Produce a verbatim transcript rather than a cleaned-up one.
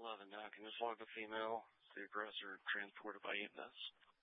eleven now. Can this log the female, the aggressor, transported by E M S?